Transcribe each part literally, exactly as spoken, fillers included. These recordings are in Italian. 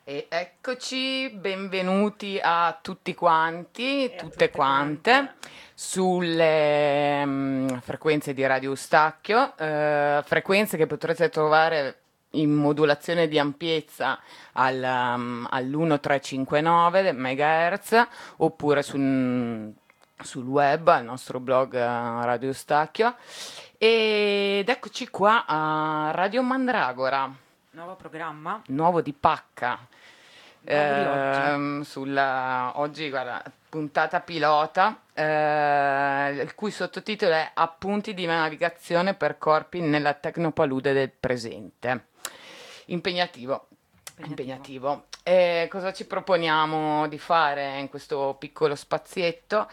E eccoci, benvenuti a tutti quanti, E a tutte tutte quante, quante. sulle mm, frequenze di Radio Eustachio, eh, frequenze che potrete trovare in modulazione di ampiezza al, um, all'miltrecentocinquantanove MHz oppure sul, sul web, al nostro blog eh, Radio Eustachio. Ed eccoci qua a Radio Mandragora, Nuovo programma? nuovo di pacca. Nuovo di oggi. Ehm, sulla oggi, guarda, puntata pilota, eh, il cui sottotitolo è Appunti di navigazione per corpi nella tecnopalude del presente. Impegnativo, Impegnativo. impegnativo. E cosa ci proponiamo di fare in questo piccolo spazietto?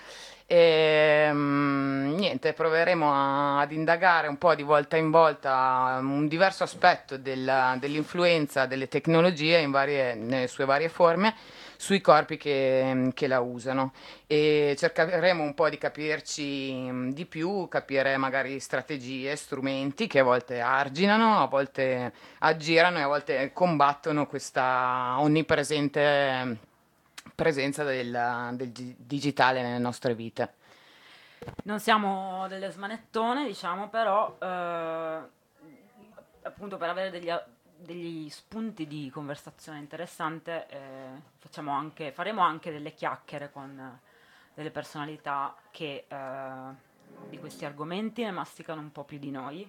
E, niente, proveremo a- ad indagare un po' di volta in volta un diverso aspetto della- dell'influenza delle tecnologie in varie- nelle sue varie forme sui corpi che, che la usano e cercheremo un po' di capirci mm, di più, capire magari strategie, strumenti che a volte arginano, a volte aggirano e a volte combattono questa onnipresente presenza del, del gi- digitale nelle nostre vite. Non siamo delle smanettone, diciamo, però eh, appunto per avere degli, a- degli spunti di conversazione interessante eh, facciamo anche, faremo anche delle chiacchiere con eh, delle personalità che eh, di questi argomenti ne masticano un po' più di noi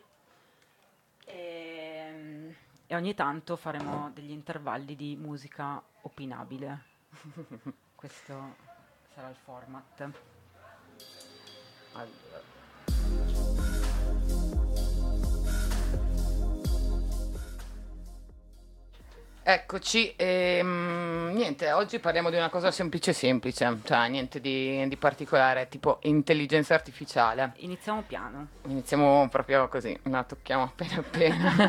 e, e ogni tanto faremo degli intervalli di musica opinabile. Questo sarà il format. Allora. Eccoci, ehm, niente, oggi parliamo di una cosa semplice semplice, cioè niente di, di particolare, tipo intelligenza artificiale. Iniziamo piano. Iniziamo proprio così, la tocchiamo appena appena.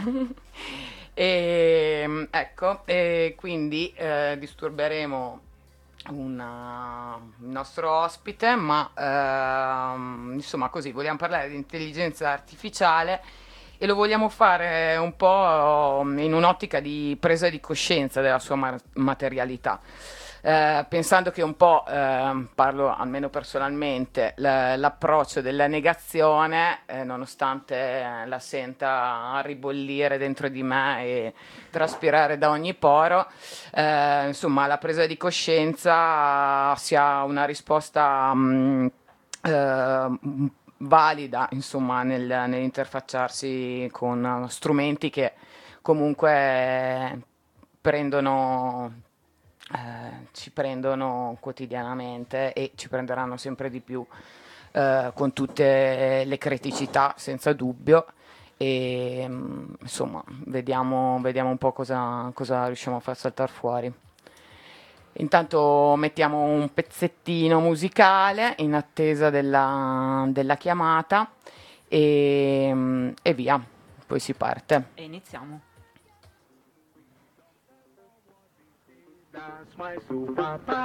E, ecco, e quindi eh, disturberemo una- il nostro ospite, ma ehm, insomma così, vogliamo parlare di intelligenza artificiale e lo vogliamo fare un po' in un'ottica di presa di coscienza della sua ma- materialità. Eh, pensando che un po', ehm, parlo almeno personalmente, l- l'approccio della negazione, eh, nonostante la senta ribollire dentro di me e traspirare da ogni poro, eh, insomma, la presa di coscienza sia una risposta mh, eh, valida, insomma, nel- nell'interfacciarsi con strumenti che comunque prendono, eh, ci prendono quotidianamente e ci prenderanno sempre di più, eh, con tutte le criticità, senza dubbio. E mm, insomma, vediamo, vediamo un po' cosa, cosa riusciamo a far saltare fuori. Intanto mettiamo un pezzettino musicale in attesa della, della chiamata e, mm, e via, poi si parte. E iniziamo. That's my superpower.